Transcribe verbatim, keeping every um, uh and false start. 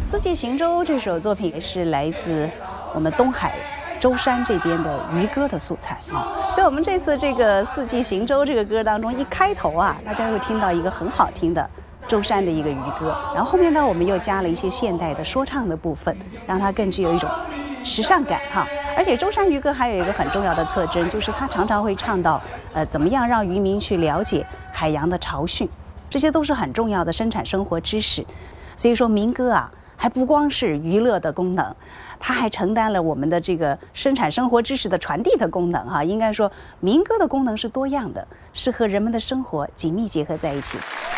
四季行舟》这首作品是来自我们东海舟山这边的渔歌的素材啊，所以我们这次这个《四季行舟》这个歌当中，一开头啊，大家会听到一个很好听的舟山的一个渔歌，然后后面呢，我们又加了一些现代的说唱的部分，让它更具有一种时尚感哈。而且舟山渔歌还有一个很重要的特征，就是它常常会唱到呃怎么样让渔民去了解海洋的潮汛，这些都是很重要的生产生活知识。所以说民歌啊，还不光是娱乐的功能，它还承担了我们的这个生产生活知识的传递的功能哈。应该说民歌的功能是多样的，是和人们的生活紧密结合在一起。